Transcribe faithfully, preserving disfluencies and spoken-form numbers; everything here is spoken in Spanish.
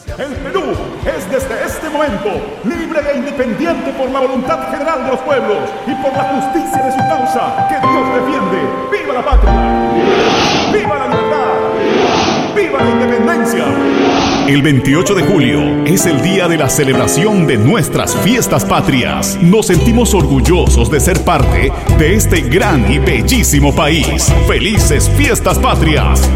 El Perú es desde este momento libre e independiente por la voluntad general de los pueblos y por la justicia de su causa que Dios defiende. ¡Viva la patria! ¡Viva la libertad! ¡Viva la independencia! El veintiocho de julio es el día de la celebración de nuestras fiestas patrias. Nos sentimos orgullosos de ser parte de este gran y bellísimo país. ¡Felices fiestas patrias!